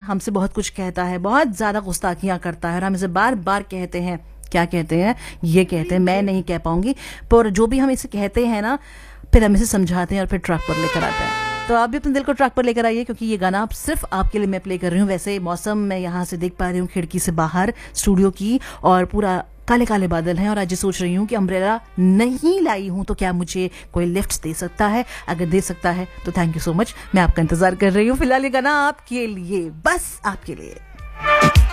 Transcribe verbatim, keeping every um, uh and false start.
हमसे बहुत कुछ कहता है, बहुत ज्यादा गुस्ताखियां करता है और हम इसे बार बार कहते हैं, क्या कहते हैं, ये कहते हैं, मैं नहीं कह पाऊंगी, पर जो भी हम इसे कहते हैं ना, फिर हम इसे समझाते हैं और फिर ट्रैक पर लेकर आते हैं। तो आप भी अपने दिल को ट्रैक पर लेकर आइए, क्योंकि ये गाना आप सिर्फ आपके लिए मैं प्ले कर रही हूँ। वैसे मौसम मैं यहाँ से देख पा रही हूँ खिड़की से बाहर स्टूडियो की, और पूरा काले काले बादल हैं, और आज सोच रही हूँ कि अम्ब्रेला नहीं लाई हूँ तो क्या मुझे कोई लिफ्ट दे सकता है? अगर दे सकता है तो थैंक यू सो मच, मैं आपका इंतजार कर रही हूँ। फिलहाल ये गाना आपके लिए, बस आपके लिए।